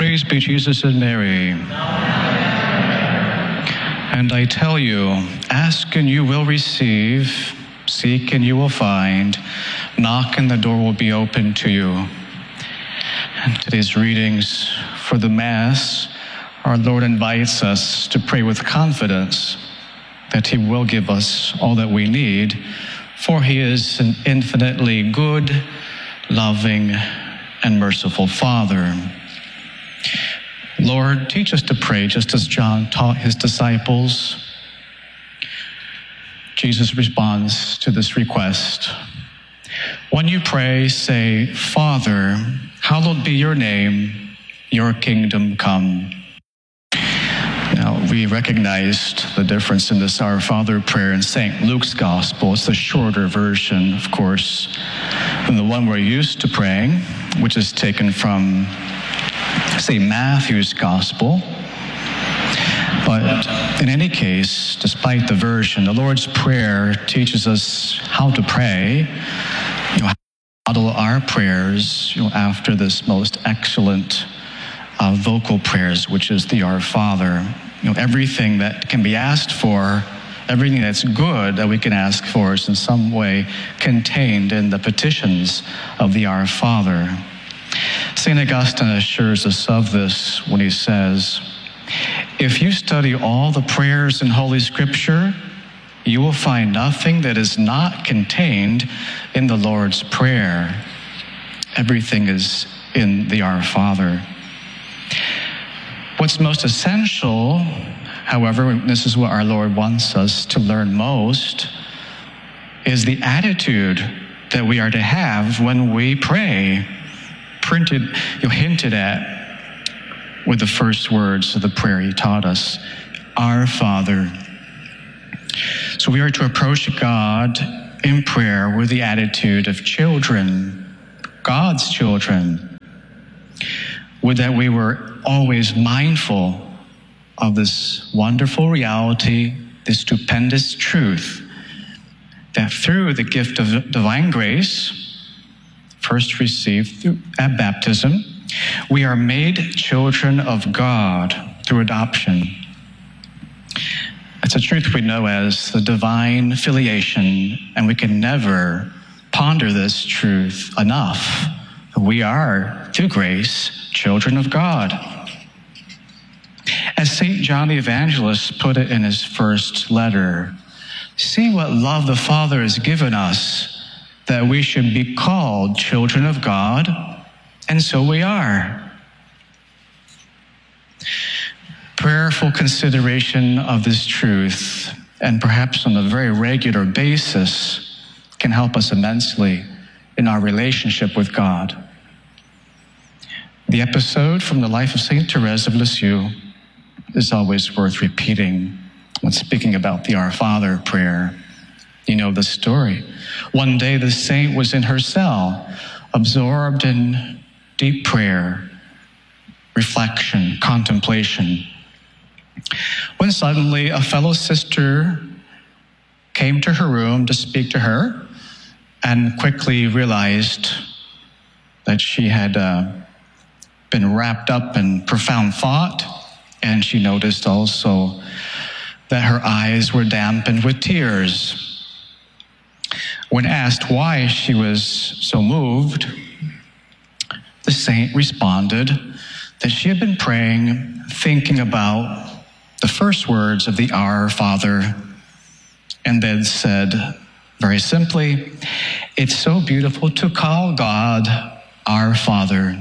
Praise be Jesus and Mary. And I tell you, ask and you will receive, seek and you will find, knock and the door will be opened to you. And today's readings for the Mass, our Lord invites us to pray with confidence that He will give us all that we need, for He is an infinitely good, loving, and merciful Father. Lord, teach us to pray just as John taught his disciples. Jesus responds to this request. When you pray, say, Father, hallowed be your name, your kingdom come. Now, we recognized the difference in this Our Father prayer in St. Luke's Gospel. It's the shorter version, of course, than the one we're used to praying, which is taken from St. Matthew's Gospel. But in any case, despite the version, the Lord's Prayer teaches us how to pray, model our prayers after this most excellent vocal prayers, which is the Our Father. Everything that can be asked for, everything that's good that we can ask for is in some way contained in the petitions of the Our Father. St. Augustine assures us of this when he says, if you study all the prayers in Holy Scripture, you will find nothing that is not contained in the Lord's Prayer. Everything is in the Our Father. What's most essential, however, and this is what our Lord wants us to learn most, is the attitude that we are to have when we pray, hinted at with the first words of the prayer He taught us, Our Father. So we are to approach God in prayer with the attitude of children, God's children, with that we were always mindful of this wonderful reality, this stupendous truth, that through the gift of divine grace, first received at baptism, we are made children of God through adoption. It's a truth we know as the divine filiation, and we can never ponder this truth enough. We are, through grace, children of God. As St. John the Evangelist put it in his first letter, see what love the Father has given us, that we should be called children of God, and so we are. Prayerful consideration of this truth, and perhaps on a very regular basis, can help us immensely in our relationship with God. The episode from the life of St. Therese of Lisieux is always worth repeating when speaking about the Our Father prayer. You know the story. One day the saint was in her cell, absorbed in deep prayer, reflection, contemplation, when suddenly a fellow sister came to her room to speak to her and quickly realized that she had been wrapped up in profound thought, and she noticed also that her eyes were dampened with tears. When asked why she was so moved, the saint responded that she had been praying, thinking about the first words of the Our Father, and then said very simply, it's so beautiful to call God our Father.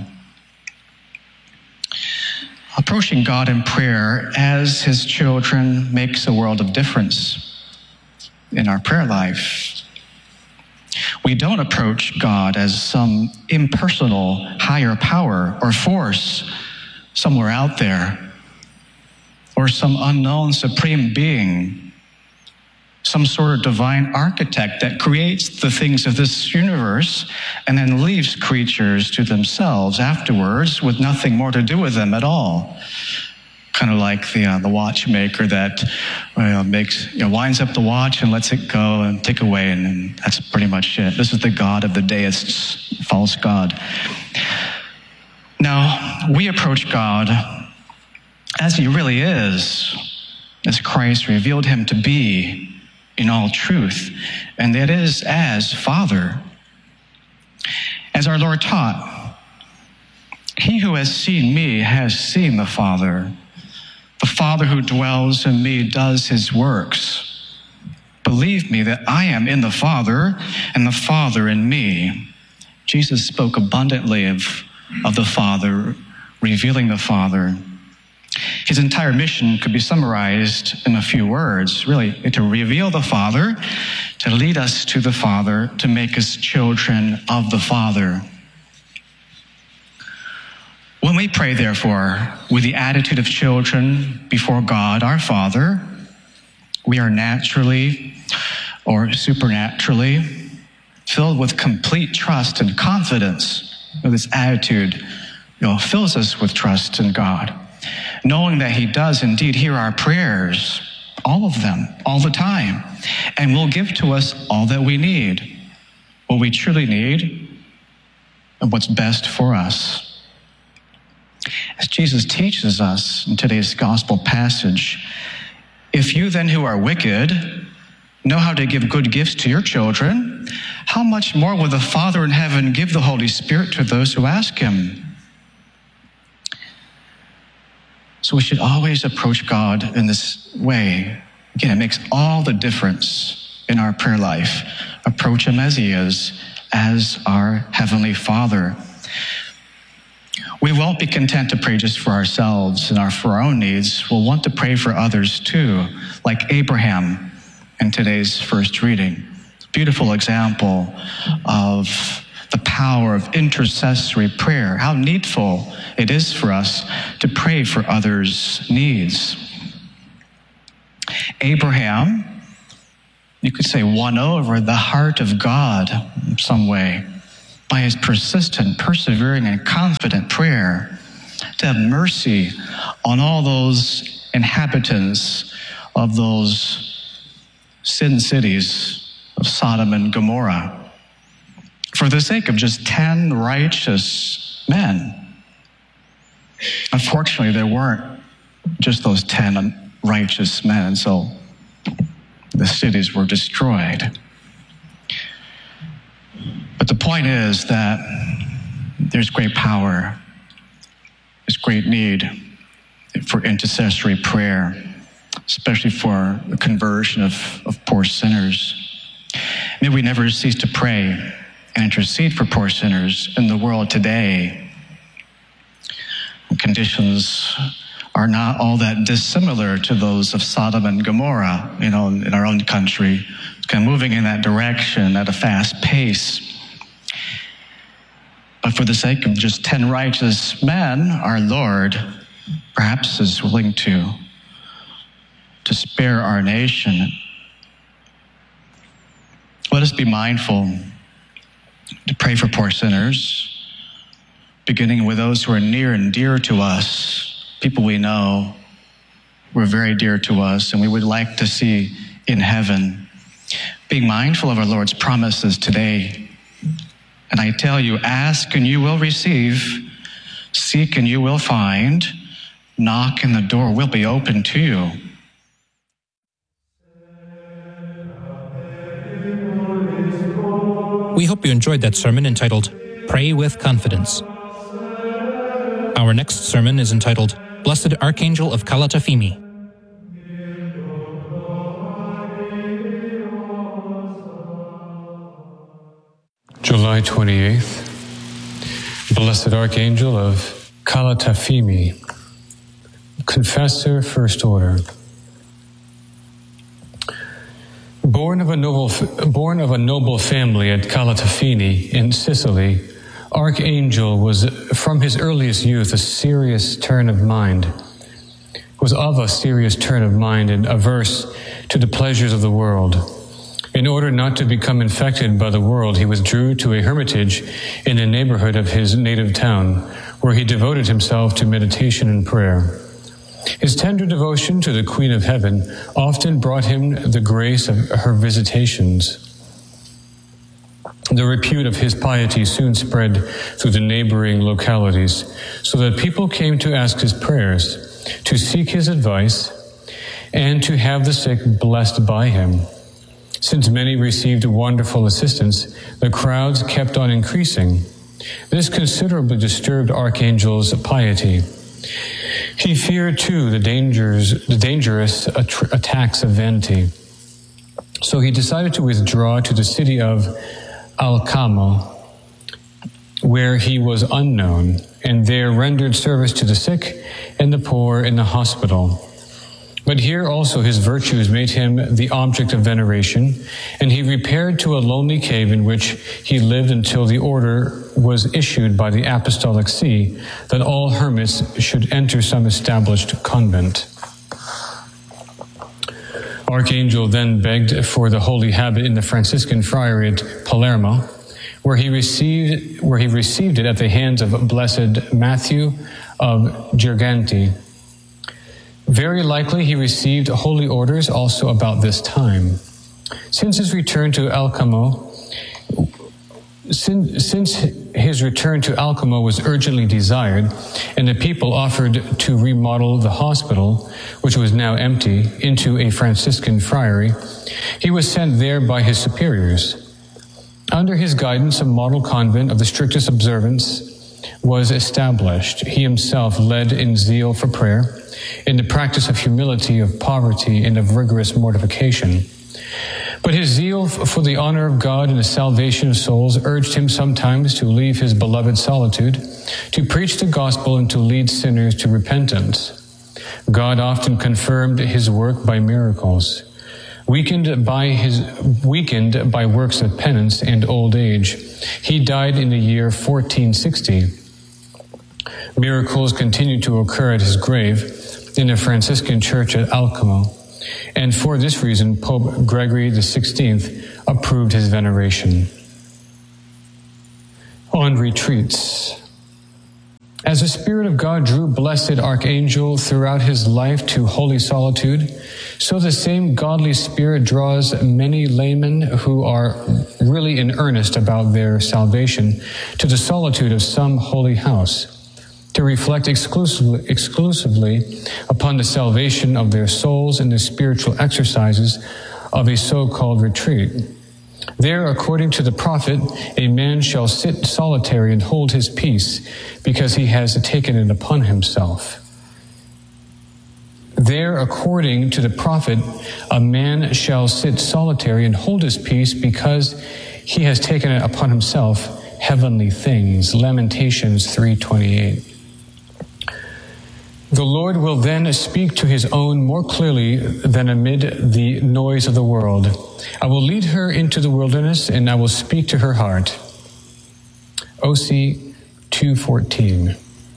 Approaching God in prayer as His children makes a world of difference in our prayer life. We don't approach God as some impersonal higher power or force somewhere out there, or some unknown supreme being, some sort of divine architect that creates the things of this universe and then leaves creatures to themselves afterwards with nothing more to do with them at all. Kind of like the watchmaker that winds up the watch and lets it go and tick away, and that's pretty much it. This is the God of the deists, false God. Now, we approach God as he really is, as Christ revealed him to be in all truth, and that is as Father. As our Lord taught, he who has seen me has seen the Father. The Father who dwells in me does his works. Believe me that I am in the Father and the Father in me. Jesus spoke abundantly of the Father, revealing the Father. His entire mission could be summarized in a few words, really, to reveal the Father, to lead us to the Father, to make us children of the Father. When we pray, therefore, with the attitude of children before God, our Father, we are naturally or supernaturally filled with complete trust and confidence. This attitude fills us with trust in God, knowing that he does indeed hear our prayers, all of them, all the time, and will give to us all that we need, what we truly need, and what's best for us. As Jesus teaches us in today's gospel passage, if you then who are wicked know how to give good gifts to your children, how much more will the Father in heaven give the Holy Spirit to those who ask him? So we should always approach God in this way. Again, it makes all the difference in our prayer life. Approach him as he is, as our Heavenly Father. We won't be content to pray just for ourselves and for our own needs. We'll want to pray for others too, like Abraham in today's first reading. Beautiful example of the power of intercessory prayer, how needful it is for us to pray for others' needs. Abraham, you could say, won over the heart of God in some way by his persistent, persevering, and confident prayer to have mercy on all those inhabitants of those sin cities of Sodom and Gomorrah, for the sake of just 10 righteous men. Unfortunately, there weren't just those 10 righteous men, so the cities were destroyed. But the point is that there's great power, there's great need for intercessory prayer, especially for the conversion of poor sinners. May we never cease to pray and intercede for poor sinners in the world today. Conditions are not all that dissimilar to those of Sodom and Gomorrah, in our own country. It's kind of moving in that direction at a fast pace. But for the sake of just 10 righteous men, our Lord perhaps is willing to spare our nation. Let us be mindful to pray for poor sinners, beginning with those who are near and dear to us, people we know who are very dear to us and we would like to see in heaven. Being mindful of our Lord's promises today. And I tell you, ask and you will receive, seek and you will find, knock and the door will be open to you. We hope you enjoyed that sermon entitled, Pray with Confidence. Our next sermon is entitled, Blessed Archangel of Calatafimi. July 28th, Blessed Archangel of Calatafimi, Confessor, First Order. Born of a noble family at Calatafimi in Sicily, Archangel was from his earliest youth was of a serious turn of mind and averse to the pleasures of the world. In order not to become infected by the world, he withdrew to a hermitage in the neighborhood of his native town, where he devoted himself to meditation and prayer. His tender devotion to the Queen of Heaven often brought him the grace of her visitations. The repute of his piety soon spread through the neighboring localities, so that people came to ask his prayers, to seek his advice, and to have the sick blessed by him. Since many received wonderful assistance, the crowds kept on increasing. This considerably disturbed Archangel's piety. He feared, too, the dangerous attacks of vanity. So he decided to withdraw to the city of Alcamo, where he was unknown, and there rendered service to the sick and the poor in the hospital. But here also his virtues made him the object of veneration, and he repaired to a lonely cave in which he lived until the order was issued by the Apostolic See that all hermits should enter some established convent. Archangel then begged for the holy habit in the Franciscan friary at Palermo, where he received it at the hands of Blessed Matthew of Girgenti. Very likely he received holy orders also about this time. Since his return to Alcamo was urgently desired, and the people offered to remodel the hospital, which was now empty, into a Franciscan friary, he was sent there by his superiors. Under his guidance, a model convent of the strictest observance was established. He himself led in zeal for prayer, in the practice of humility, of poverty, and of rigorous mortification. But his zeal for the honor of God and the salvation of souls urged him sometimes to leave his beloved solitude, to preach the gospel and to lead sinners to repentance. God often confirmed his work by miracles. Weakened by works of penance and old age, he died in the year 1460. Miracles continued to occur at his grave in the Franciscan church at Alcamo, and for this reason Pope Gregory XVI approved his veneration. On retreats. As the Spirit of God drew Blessed Archangel throughout his life to holy solitude, so the same godly Spirit draws many laymen who are really in earnest about their salvation to the solitude of some holy house, to reflect exclusively upon the salvation of their souls in the spiritual exercises of a so-called retreat. There, according to the prophet, a man shall sit solitary and hold his peace, because he has taken it upon himself. There, according to the prophet, a man shall sit solitary and hold his peace, because he has taken it upon himself heavenly things. Lamentations 3:28. The Lord will then speak to his own more clearly than amid the noise of the world. I will lead her into the wilderness, and I will speak to her heart. OC 2:14.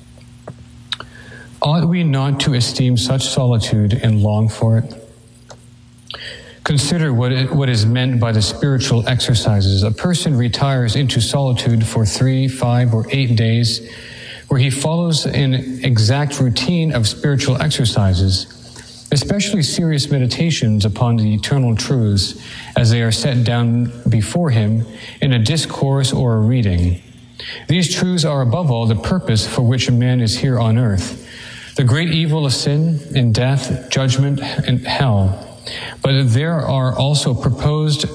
Ought we not to esteem such solitude and long for it? Consider what is meant by the spiritual exercises. A person retires into solitude for 3, 5, or 8 days, where he follows an exact routine of spiritual exercises, especially serious meditations upon the eternal truths as they are set down before him in a discourse or a reading. These truths are above all the purpose for which a man is here on earth, the great evil of sin and death, judgment and hell. But there are also proposed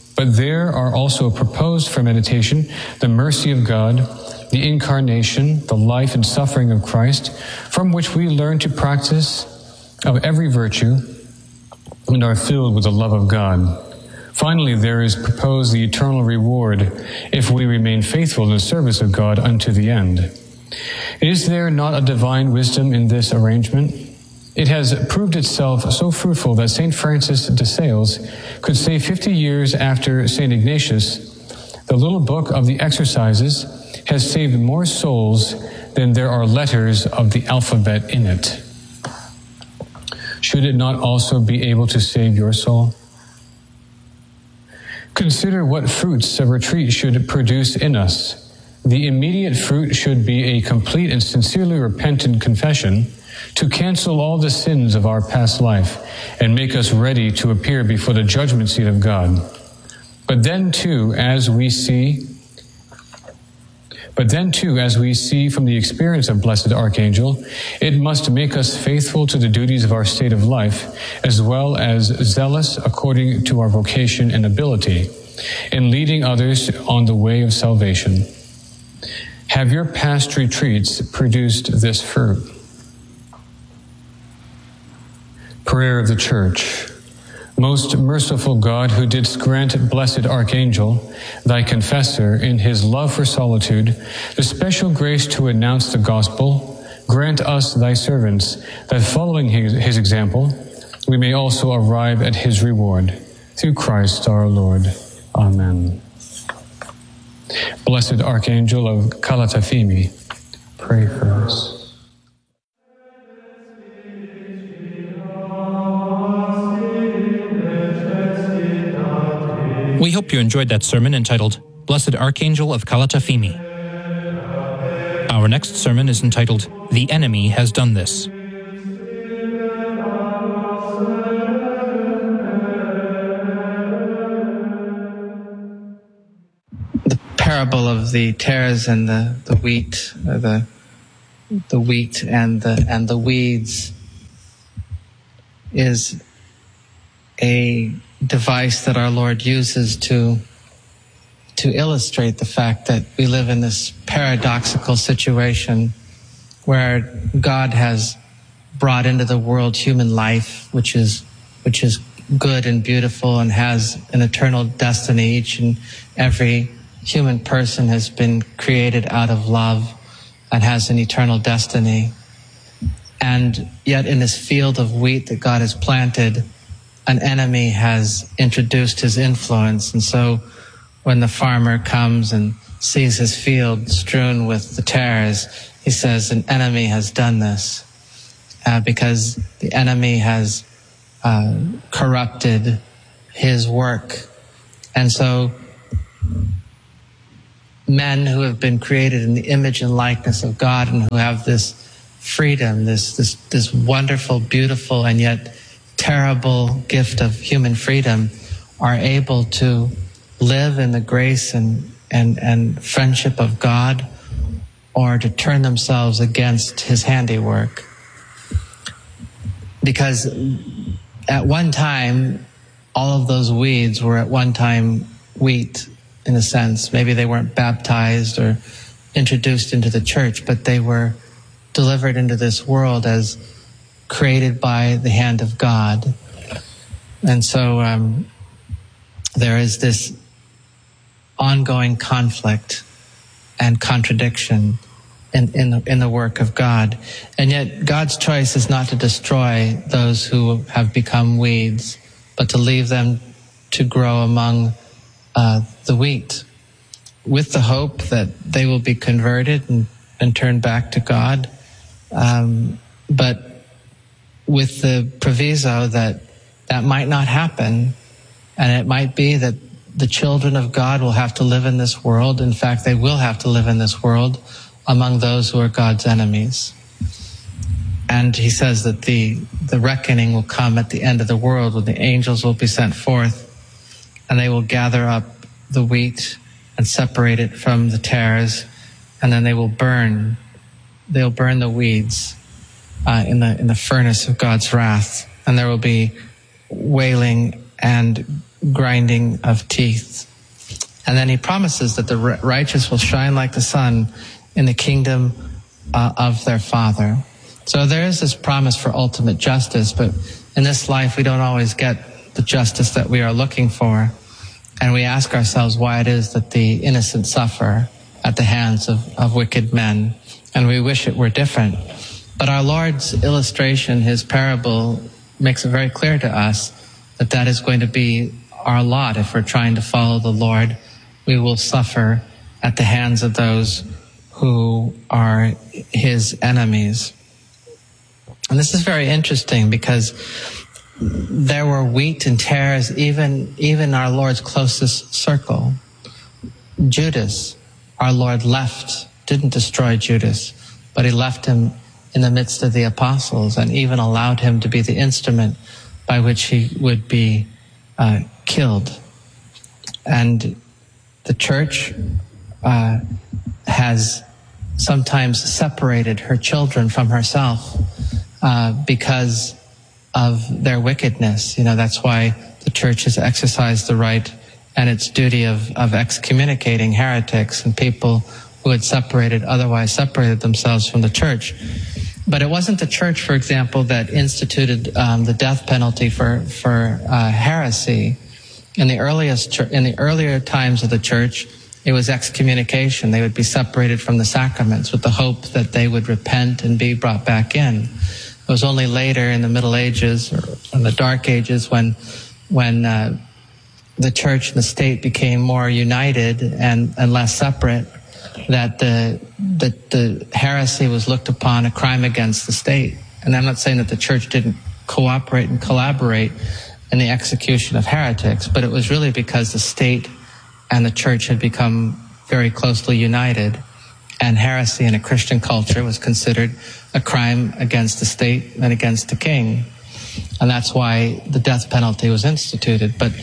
for meditation the mercy of God, the incarnation, the life and suffering of Christ, from which we learn to practice of every virtue and are filled with the love of God. Finally, there is proposed the eternal reward if we remain faithful in the service of God unto the end. Is there not a divine wisdom in this arrangement? It has proved itself so fruitful that St. Francis de Sales could say 50 years after St. Ignatius, the little book of the exercises has saved more souls than there are letters of the alphabet in it. Should it not also be able to save your soul? Consider what fruits a retreat should produce in us. The immediate fruit should be a complete and sincerely repentant confession to cancel all the sins of our past life and make us ready to appear before the judgment seat of God. But then too, as we see from the experience of Blessed Archangel, it must make us faithful to the duties of our state of life, as well as zealous according to our vocation and ability, in leading others on the way of salvation. Have your past retreats produced this fruit? Prayer of the Church. Most merciful God, who didst grant Blessed Archangel, thy confessor, in his love for solitude, the special grace to announce the gospel, grant us, thy servants, that following his example, we may also arrive at his reward. Through Christ our Lord. Amen. Blessed Archangel of Calatafimi, pray for us. We hope you enjoyed that sermon entitled, Blessed Archangel of Calatafimi. Our next sermon is entitled, The Enemy Has Done This. The parable of the tares and the wheat, or the wheat and the weeds, is a device that our Lord uses to illustrate the fact that we live in this paradoxical situation where God has brought into the world human life, which is good and beautiful and has an eternal destiny. Each and every human person has been created out of love and has an eternal destiny. And yet in this field of wheat that God has planted, an enemy has introduced his influence. And so when the farmer comes and sees his field strewn with the tares, he says, an enemy has done this, because the enemy has corrupted his work. And so men who have been created in the image and likeness of God and who have this freedom, this wonderful, beautiful, and yet terrible gift of human freedom, are able to live in the grace and friendship of God, or to turn themselves against his handiwork. Because at one time, all of those weeds were at one time wheat, in a sense. Maybe they weren't baptized or introduced into the church, but they were delivered into this world as created by the hand of God. And so there is this ongoing conflict and contradiction in the work of God. And yet God's choice is not to destroy those who have become weeds, but to leave them to grow among the wheat, with the hope that they will be converted and turn back to God. But with the proviso that might not happen, and it might be that the children of God will have to live in this world. In fact, they will have to live in this world among those who are God's enemies. And he says that the reckoning will come at the end of the world, when the angels will be sent forth, and they will gather up the wheat and separate it from the tares, and then they'll burn the weeds in the furnace of God's wrath, and there will be wailing and grinding of teeth. And then he promises that the righteous will shine like the sun in the kingdom of their Father. So there is this promise for ultimate justice, but in this life we don't always get the justice that we are looking for. And we ask ourselves why it is that the innocent suffer at the hands of wicked men. And we wish it were different. But our Lord's illustration, his parable, makes it very clear to us that that is going to be our lot. If we're trying to follow the Lord, we will suffer at the hands of those who are his enemies. And this is very interesting, because there were wheat and tares even our Lord's closest circle. Judas, our Lord didn't destroy Judas, but he left him in the midst of the apostles, and even allowed him to be the instrument by which he would be killed. And the church has sometimes separated her children from herself because of their wickedness. That's why the church has exercised the right and its duty of excommunicating heretics and people who had otherwise separated themselves from the church. But it wasn't the church, for example, that instituted the death penalty for heresy. In the earlier times of the church, it was excommunication. They would be separated from the sacraments with the hope that they would repent and be brought back in. It was only later in the Middle Ages or in the Dark Ages when the church and the state became more united and less separate, that the heresy was looked upon a crime against the state. And I'm not saying that the church didn't cooperate and collaborate in the execution of heretics, but it was really because the state and the church had become very closely united, and heresy in a Christian culture was considered a crime against the state and against the king. And that's why the death penalty was instituted. But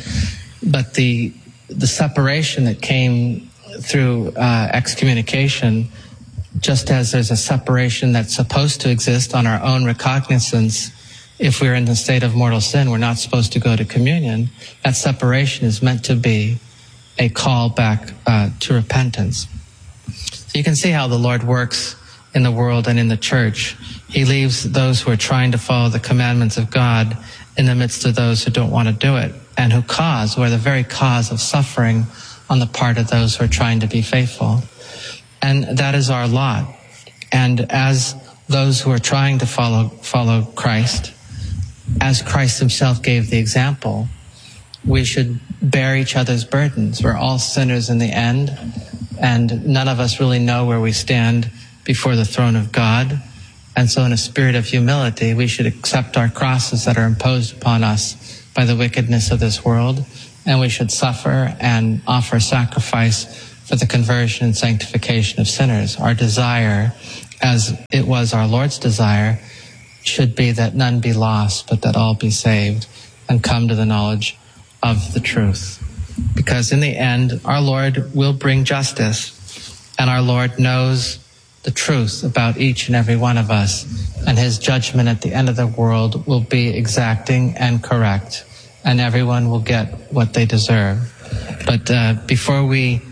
the separation that came through excommunication, just as there's a separation that's supposed to exist on our own recognizance, if we're in the state of mortal sin, we're not supposed to go to communion. That separation is meant to be a call back to repentance. So you can see how the Lord works in the world and in the church. He leaves those who are trying to follow the commandments of God in the midst of those who don't want to do it, and who are the very cause of suffering on the part of those who are trying to be faithful. And that is our lot. And as those who are trying to follow Christ, as Christ himself gave the example, we should bear each other's burdens. We're all sinners in the end, and none of us really know where we stand before the throne of God. And so in a spirit of humility, we should accept our crosses that are imposed upon us by the wickedness of this world, and we should suffer and offer sacrifice for the conversion and sanctification of sinners. Our desire, as it was our Lord's desire, should be that none be lost, but that all be saved and come to the knowledge of the truth. Because in the end, our Lord will bring justice, and our Lord knows the truth about each and every one of us, and his judgment at the end of the world will be exacting and correct, and everyone will get what they deserve. But before we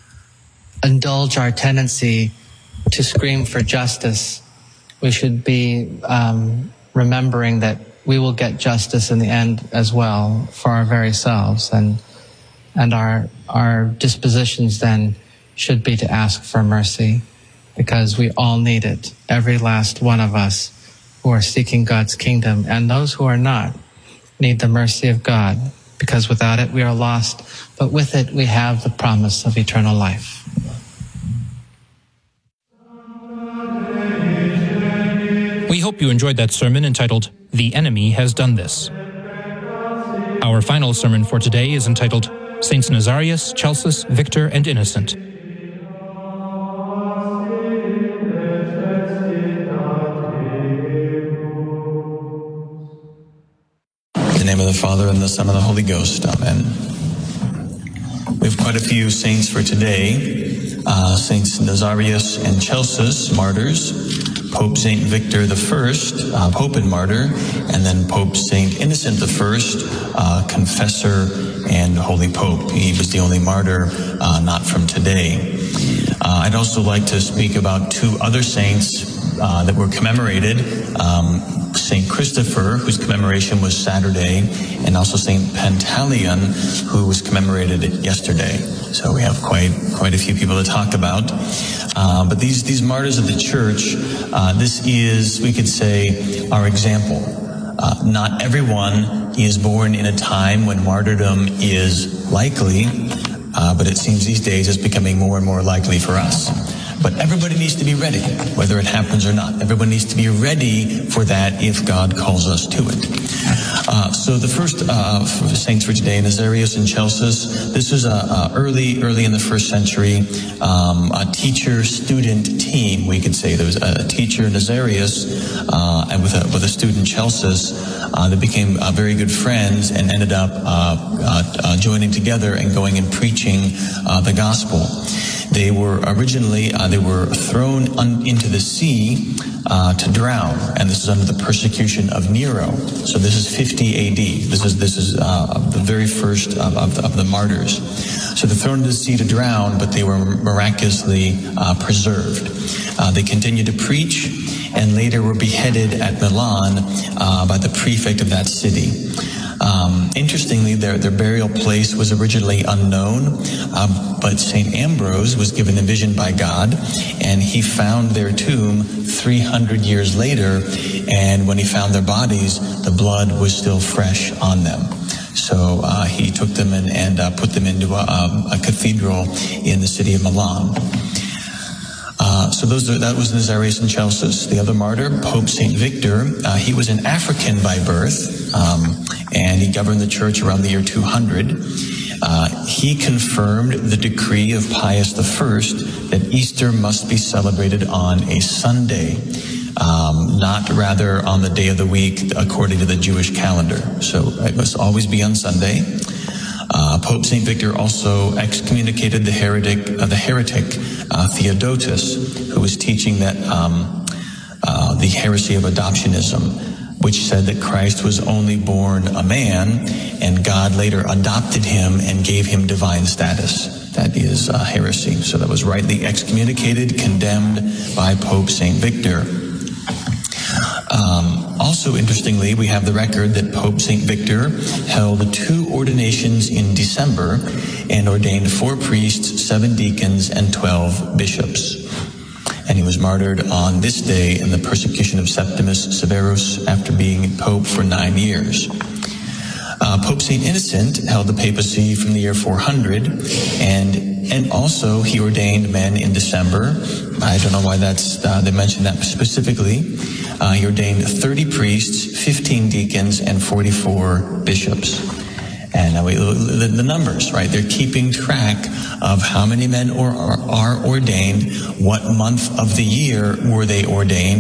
indulge our tendency to scream for justice, we should be remembering that we will get justice in the end as well for our very selves, and our dispositions then should be to ask for mercy, because we all need it. Every last one of us who are seeking God's kingdom, and those who are not, need the mercy of God, because without it we are lost, but with it we have the promise of eternal life. We hope you enjoyed that sermon entitled, "The Enemy Has Done This." Our final sermon for today is entitled, Saints Nazarius, Celsus, Victor, and Innocent. In the name of the Father, and the Son, and the Holy Ghost. Amen. We have quite a few saints for today. Saints Nazarius and Celsus, martyrs. Pope St. Victor I, Pope and martyr, and then Pope St. Innocent I, confessor and Holy Pope. He was the only martyr not from today. I'd also like to speak about two other saints that were commemorated. St. Christopher, whose commemoration was Saturday, and also St. Pantaleon, who was commemorated yesterday. So we have quite a few people to talk about. But these martyrs of the church, this is, we could say, our example. Not everyone is born in a time when martyrdom is likely, but it seems these days it's becoming more and more likely for us. But everybody needs to be ready, whether it happens or not. Everyone needs to be ready for that if God calls us to it. So the first saints for today, Nazarius and Celsus. This is early in the first century, a teacher-student team, we could say. There was a teacher, Nazarius, and with a student, Celsus. They became very good friends and ended up joining together and going and preaching the gospel. They were originally thrown into the sea to drown, and this is under the persecution of Nero. So this is 50 A.D. This is the very first of the martyrs. So they're thrown into the sea to drown, but they were miraculously preserved. They continued to preach, and later were beheaded at Milan by the prefect of that city. Interestingly, their burial place was originally unknown, but St. Ambrose was given a vision by God, and he found their tomb 300 years later, and when he found their bodies, the blood was still fresh on them. So he took them and put them into a cathedral in the city of Milan. So that was Nazarius and Celsus. The other martyr, Pope St. Victor, he was an African by birth, and he governed the church around the year 200. He confirmed the decree of Pius I that Easter must be celebrated on a Sunday, not rather on the day of the week according to the Jewish calendar. So it must always be on Sunday. Pope St. Victor also excommunicated the heretic Theodotus, who was teaching that the heresy of adoptionism, which said that Christ was only born a man, and God later adopted him and gave him divine status. That is heresy. So that was rightly excommunicated, condemned by Pope St. Victor. Also, interestingly, we have the record that Pope St. Victor held 2 ordinations in December and ordained 4 priests, 7 deacons, and 12 bishops. And he was martyred on this day in the persecution of Septimus Severus after being pope for 9 years. Pope St. Innocent held the papacy from the year 400, and also he ordained men in December. I don't know why they mentioned that specifically. He ordained 30 priests, 15 deacons, and 44 bishops. And the numbers, right? They're keeping track of how many men are ordained, what month of the year were they ordained,